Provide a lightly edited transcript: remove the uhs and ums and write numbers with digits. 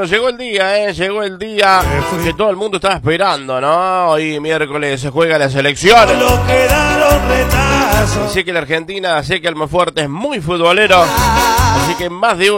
Bueno, llegó el día, llegó el día que todo el mundo estaba esperando, ¿no? Hoy miércoles se juega la selección. Así que la Argentina, sé que Almafuerte es muy futbolero, así que más de